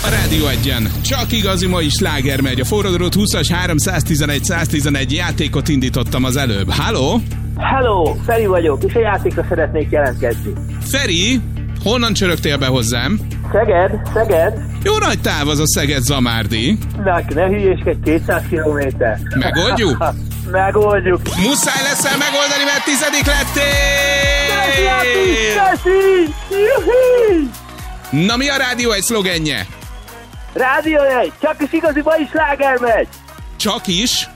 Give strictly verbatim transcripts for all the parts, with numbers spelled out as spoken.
A Rádió Egyen csak igazi mai sláger megy. A forradalot húszas háromszáztizenegy száztizenegy játékot indítottam az előbb. Halló? Hello, Feri vagyok, és a játékra szeretnék jelentkezni. Feri, honnan csörögtél be hozzám? Szeged, Szeged. Jó nagy táv az a Szeged-Zamárdi. Ne, ne hülyéskedj, kétszáz kilométer. Megoldjuk? Megoldjuk. Muszáj leszel megoldani, mert tizedik lettél! Köszi! Juhi! Na mi a Rádió Egy szlogenje? Rádió Egy, csak is igazi mai sláger megy. Csak is?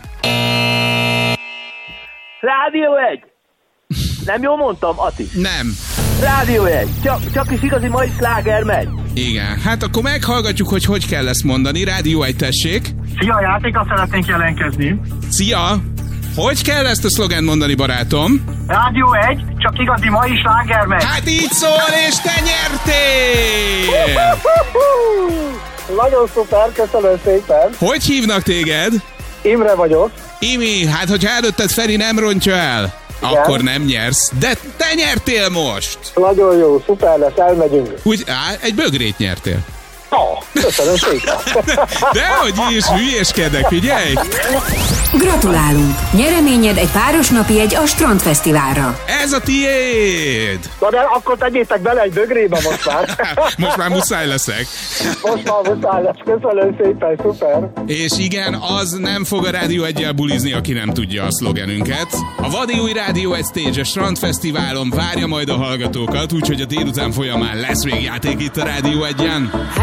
Rádió Egy. Nem jól mondtam, Ati? Nem. Rádió Egy, csak, csak is igazi mai sláger megy. Igen, hát akkor meghallgatjuk, hogy hogy kell ezt mondani. Rádió Egy, tessék. Szia, játékra szeretnénk jelentkezni. Szia! Hogy kell ezt a szlogent mondani, barátom? Rádió Egy, csak igazi mai sláger megy. Hát így szól, és te nyertél! Nagyon szuper, köszönöm szépen. Hogy hívnak téged? Imre vagyok. Imi, hát hogyha előtted Feri nem rontja el, igen, akkor nem nyersz. De te nyertél most! Nagyon jó, szuper lesz, elmegyünk. Úgy, á, egy bögrét nyertél. Oh, köszönöm szépen. Dehogy is, hülyéskedek, figyelj! Gratulálunk! Nyereményed egy páros napi egy a Strandfesztiválra. Ez a tiéd! Na de akkor tegyétek bele egy bögrébe most már. Most már muszáj leszek. Most már muszáj lesz, köszönöm szépen, szuper. És igen, az nem fog a Rádió Eggyel bulizni, aki nem tudja a szlogenünket. A vadi új Rádió Egy Stage a Strandfesztiválon várja majd a hallgatókat, úgyhogy a délután folyamán lesz még játék itt a Rádió Egyen.